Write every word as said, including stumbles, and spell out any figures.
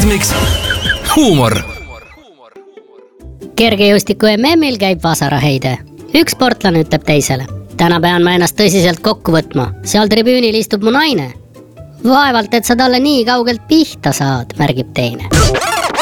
Kosmiks huumor. Kergejõustiku M M-il käib vasaraheide. Üks sportlane ütleb teisele: täna pean ma ennast tõsiselt kokku võtma, seal tribüünil istub mu naine. Vaevalt, et sa talle nii kaugelt pihta saad, märgib teine.